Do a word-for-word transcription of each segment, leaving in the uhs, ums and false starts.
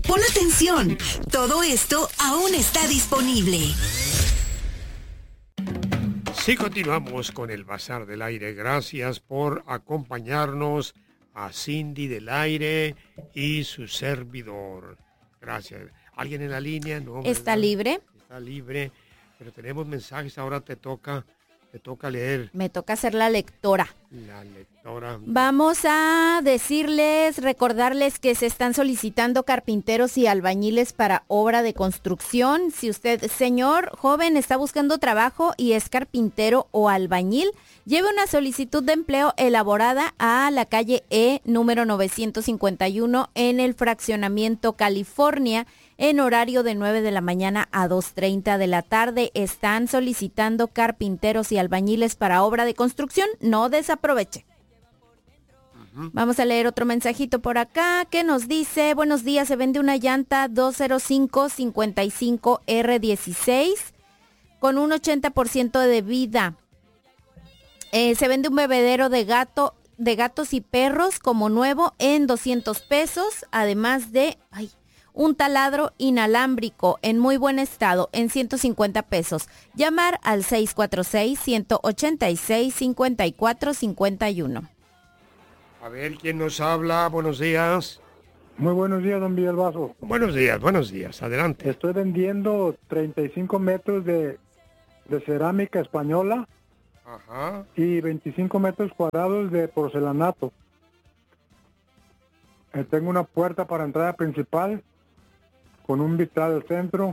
Pon atención, todo esto aún está disponible. Sí, continuamos con el Bazar del Aire. Gracias por acompañarnos a Cindy del Aire y su servidor. Gracias. ¿Alguien en la línea? No, ¿Está ¿verdad? libre? Está libre, pero tenemos mensajes. Ahora te toca, te toca leer. Me toca ser la lectora. La lectora. Vamos a decirles, recordarles que se están solicitando carpinteros y albañiles para obra de construcción. Si usted, señor joven, está buscando trabajo y es carpintero o albañil, lleve una solicitud de empleo elaborada a la calle E, número novecientos cincuenta y uno, en el fraccionamiento California, en horario de nueve de la mañana a dos treinta de la tarde. Están solicitando carpinteros y albañiles para obra de construcción. No desaproveche. Uh-huh. Vamos a leer otro mensajito por acá que nos dice: buenos días, se vende una llanta dos cero cinco cincuenta y cinco R dieciséis con un ochenta por ciento de vida. Eh, se vende un bebedero de gato, de gatos y perros como nuevo en doscientos pesos, además de... Ay, un taladro inalámbrico en muy buen estado en ciento cincuenta pesos. Llamar al seis cuatro seis, uno ocho seis, cinco cuatro cinco uno. A ver, ¿quién nos habla? Buenos días. Muy buenos días, don Villalbazo. Buenos días, buenos días. Adelante. Estoy vendiendo treinta y cinco metros de, de cerámica española. Ajá. Y veinticinco metros cuadrados de porcelanato. Eh, tengo una puerta para entrada principal con un vitral al centro.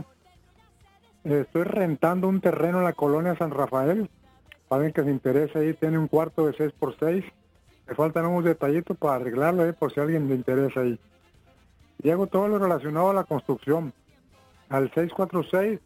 Eh, estoy rentando un terreno en la colonia San Rafael. Para alguien que se interese ahí, tiene un cuarto de seis por seis. Me faltan unos detallitos para arreglarlo, eh, por si a alguien le interesa ahí. Y hago todo lo relacionado a la construcción. Al seis cuatro seis,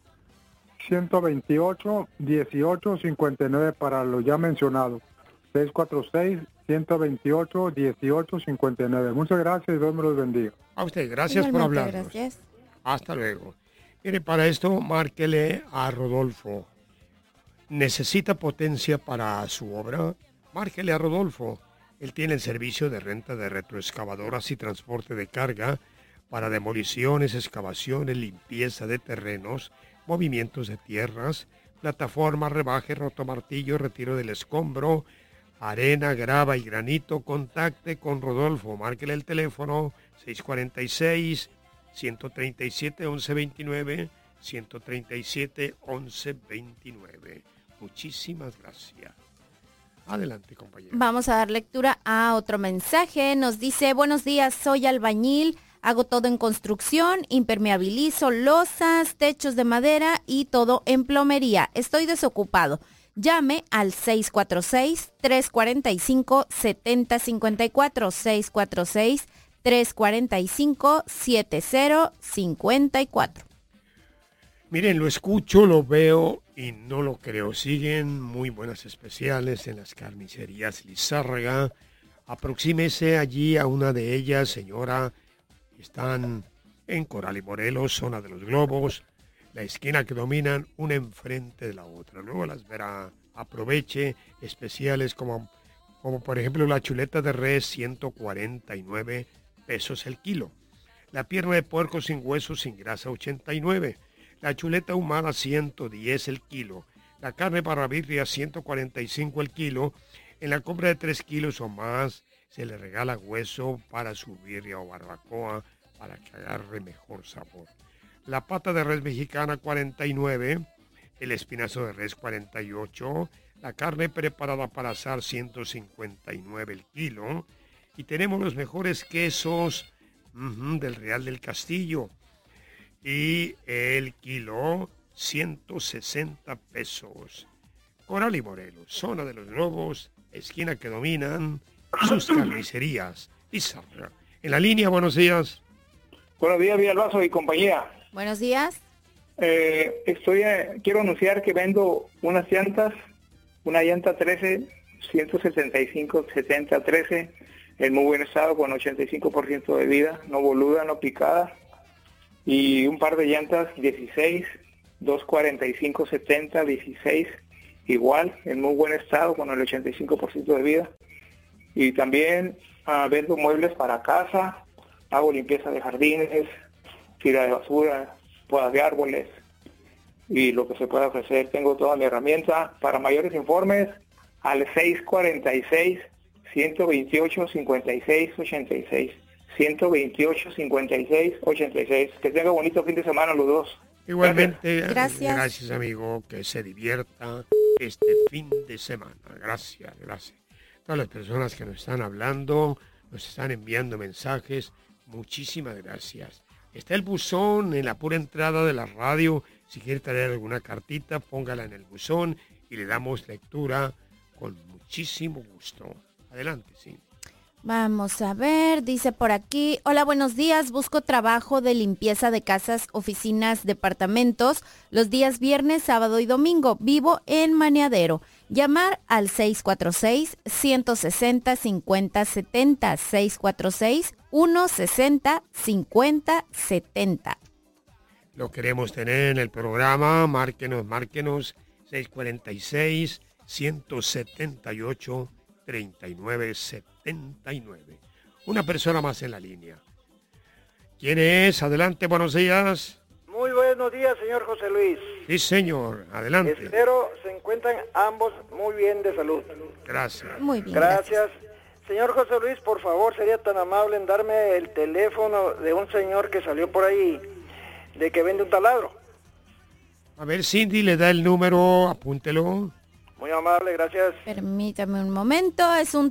uno veintiocho, dieciocho cincuenta y nueve para lo ya mencionado. seis cuatro seis, uno veintiocho, dieciocho cincuenta y nueve. Muchas gracias y Dios me los bendiga. A usted, gracias por hablarnos. Gracias. Hasta luego. Mire, para esto, márquele a Rodolfo. ¿Necesita potencia para su obra? Márquele a Rodolfo. Él tiene el servicio de renta de retroexcavadoras y transporte de carga para demoliciones, excavaciones, limpieza de terrenos, movimientos de tierras, plataformas, rebaje, rotomartillo, retiro del escombro, arena, grava y granito. Contacte con Rodolfo. Márquele el teléfono seis cuatro seis, uno tres siete, once veintinueve, uno tres siete, once veintinueve. Muchísimas gracias. Adelante, compañero. Vamos a dar lectura a otro mensaje. Nos dice: buenos días, soy albañil, hago todo en construcción, impermeabilizo losas, techos de madera y todo en plomería. Estoy desocupado. Llame al seis cuatro seis, tres cuatro cinco, siete cero cinco cuatro, seis cuatro seis, tres cuatro cinco, siete cero cinco cuatro. Miren, lo escucho, lo veo y no lo creo. Siguen muy buenas especiales en las carnicerías Lizárraga. Aproxímese allí a una de ellas, señora. Están en Coral y Morelos, zona de los Globos, la esquina que dominan una enfrente de la otra. Luego las verá. Aproveche especiales como, como por ejemplo la chuleta de res, ciento cuarenta y nueve pesos el kilo. La pierna de puerco sin hueso, sin grasa, ochenta y nueve. La chuleta ahumada, ciento diez el kilo. La carne para birria, ciento cuarenta y cinco el kilo. En la compra de tres kilos o más, se le regala hueso para su birria o barbacoa para que agarre mejor sabor. La pata de res mexicana, cuarenta y nueve. El espinazo de res, cuarenta y ocho. La carne preparada para asar, ciento cincuenta y nueve el kilo. Y tenemos los mejores quesos uh-huh, del Real del Castillo. Y el kilo, ciento sesenta pesos. Coral y Morelos, zona de los Globos, esquina que dominan sus carnicerías. Lizárraga. En la línea, buenos días. Buenos días, Villalbazo y compañía. Buenos días. Eh, estoy, eh, quiero anunciar que vendo unas llantas, una llanta trece, ciento setenta y cinco, setenta, trece, en muy buen estado, con ochenta y cinco por ciento de vida, no boluda, no picada. Y un par de llantas dieciséis, doscientos cuarenta y cinco, setenta, dieciséis, igual, en muy buen estado, con el ochenta y cinco por ciento de vida. Y también uh, vendo muebles para casa, hago limpieza de jardines, tira de basura, podas de árboles y lo que se pueda ofrecer. Tengo toda mi herramienta. Para mayores informes, al seis cuarenta y seis, ciento veintiocho, cincuenta y seis, ochenta y seis. ciento veintiocho, cincuenta y seis, ochenta y seis. Que tenga bonito fin de semana los dos. Igualmente, gracias. Gracias, amigo, que se divierta este fin de semana. Gracias, gracias. Todas las personas que nos están hablando, nos están enviando mensajes, muchísimas gracias. Está el buzón en la pura entrada de la radio. Si quiere traer alguna cartita, póngala en el buzón y le damos lectura con muchísimo gusto. Adelante, sí. Vamos a ver, dice por aquí, hola, buenos días, busco trabajo de limpieza de casas, oficinas, departamentos, los días viernes, sábado y domingo, vivo en Maniadero. Llamar al seis cuatro seis, uno seis cero, cinco cero siete cero, seis cuatro seis, uno seis cero, cinco cero siete cero. Lo queremos tener en el programa, márquenos, márquenos, seis cuatro seis, uno siete ocho, tres nueve siete nueve. Una persona más en la línea. ¿Quién es? Adelante, buenos días. Muy buenos días, señor José Luis. Sí, señor, adelante. Espero se encuentran ambos muy bien de salud. Gracias. Muy bien. Gracias. Señor José Luis, por favor, sería tan amable en darme el teléfono de un señor que salió por ahí, de que vende un taladro. A ver, Cindy, le da el número, apúntelo. Muy amable, gracias. Permítame un momento, es un